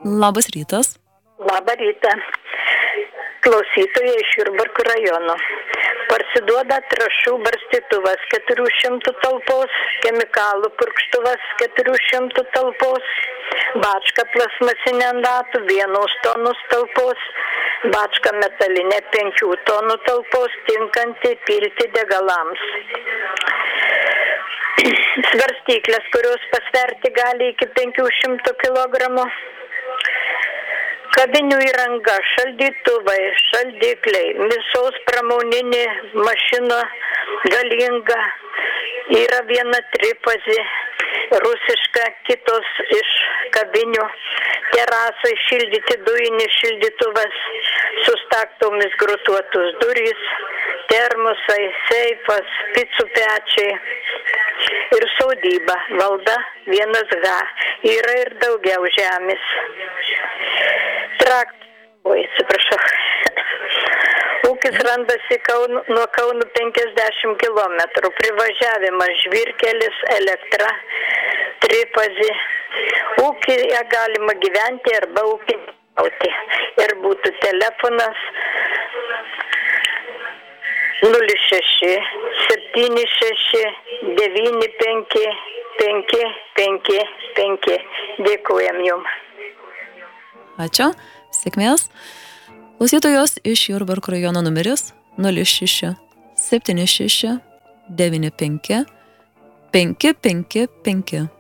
Labas rytas. Labą rytą. Klausytojai iš Jurbarko rajono. Parsiduoda trąšų barstytuvas 400 talpos, chemikalų purkštuvas 400 talpos, bačka plasmasinė ant datų 1 tonus talpos, bačka metalinė 5 tonų talpos, tinkanti pilti degalams. Svarstyklės, kurios pasverti gali iki 500 kg. Kavinių įranga, šaldytuvai, šaldikliai, visos pramoninė mašina galinga, yra viena trifazė, rusiška, kitos iš kavinių, terasai šildyti dujinis šildytuvas, su staktomis grotuotos durys, termosai, seifas, picų pečiai ir sodyba, valda 1H, yra ir daugiau žemės. Ūkis randasi nuo Kauno 50 km, privažiavimas žvyrkelis, elektra, trifazė. Ūkyje galima gyventi arba ūkininkauti. Ir būtų telefonas 06 76 95 555. Dėkojam jums. Ačiū, sėkmės. Klausytojos iš Jurbarko rajono numeris 06 76 95 555.